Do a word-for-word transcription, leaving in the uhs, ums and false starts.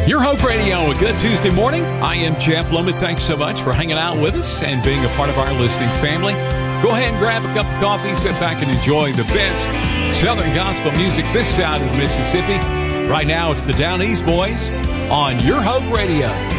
Your Hope Radio, a good Tuesday morning. I am Jeff Lemon. Thanks so much for hanging out with us and being a part of our listening family. Go ahead and grab a cup of coffee, sit back and enjoy the best Southern gospel music this side of the Mississippi. Right now, it's the Down East Boys on Your Hope Radio.